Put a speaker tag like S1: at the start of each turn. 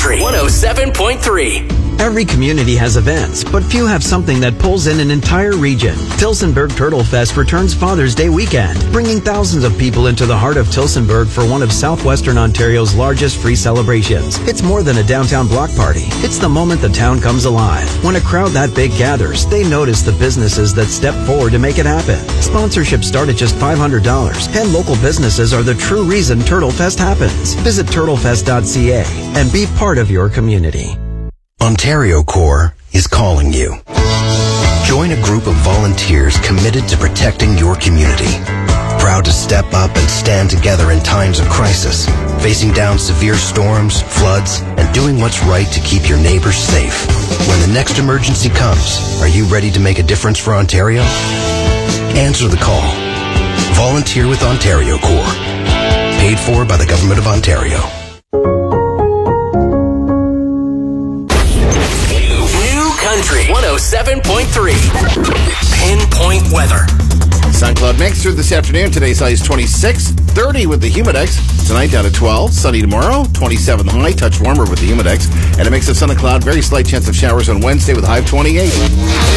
S1: Country 107.3.
S2: Every community has events, but few have something that pulls in an entire region. Tillsonburg Turtle Fest returns Father's Day weekend, bringing thousands of people into the heart of Tillsonburg for one of southwestern Ontario's largest free celebrations. It's more than a downtown block party. It's the moment the town comes alive. When a crowd that big gathers, they notice the businesses that step forward to make it happen. Sponsorships start at just $500, and local businesses are the true reason Turtle Fest happens. Visit turtlefest.ca and be part of your community.
S3: Ontario Corps is calling you. Join a group of volunteers committed to protecting your community. Proud to step up and stand together in times of crisis, facing down severe storms, floods, and doing what's right to keep your neighbors safe. When the next emergency comes, are you ready to make a difference for Ontario? Answer the call. Volunteer with Ontario Corps. Paid for by the Government of Ontario.
S1: Country 107.3. Pinpoint weather.
S4: Sun cloud mix through this afternoon. Today's high is 26, 30 with the Humidex. Tonight down to 12. Sunny tomorrow, 27 the high. Touch warmer with the Humidex. And a mix of sun and cloud. Very slight chance of showers on Wednesday with a high of 28.